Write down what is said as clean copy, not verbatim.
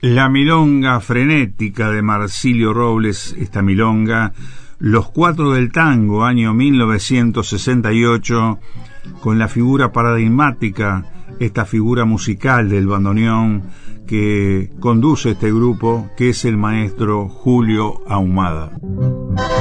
La milonga frenética de Marsilio Robles, esta milonga, Los Cuatro del Tango, año 1968, con la figura paradigmática, esta figura musical del bandoneón que conduce este grupo, que es el maestro Julio Ahumada.